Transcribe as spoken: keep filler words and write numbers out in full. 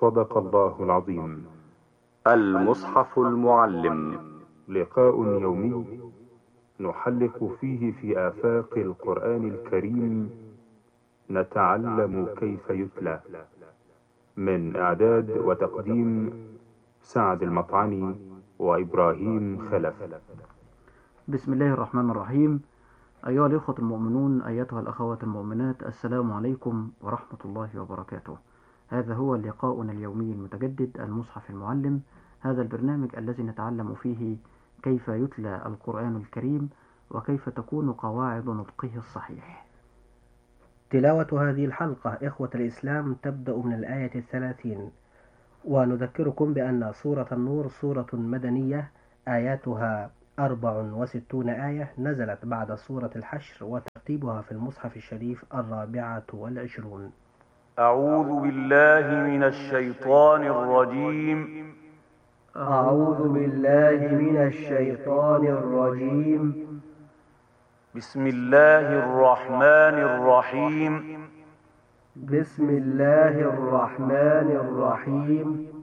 صدق الله العظيم. المصحف المعلم، لقاء يومي نحلق فيه في آفاق القرآن الكريم، نتعلم كيف يتلى. من إعداد وتقديم سعد المطعني وإبراهيم خلف. بسم الله الرحمن الرحيم. أيها الإخوة المؤمنون، أيتها الأخوات المؤمنات، السلام عليكم ورحمة الله وبركاته. هذا هو لقاؤنا اليومي المتجدد، المصحف المعلم. هذا البرنامج الذي نتعلم فيه كيف يتلى القرآن الكريم وكيف تكون قواعد نطقه الصحيح. تلاوة هذه الحلقة إخوة الإسلام تبدأ من الآية الثلاثين، ونذكركم بأن سورة النور سورة مدنية آياتها أربع وستون آية، نزلت بعد سورة الحشر، وترتيبها في المصحف الشريف الرابعة والعشرون. أعوذ بالله من الشيطان الرجيم. أعوذ بالله من الشيطان الرجيم. بسم الله الرحمن الرحيم. بسم الله الرحمن الرحيم.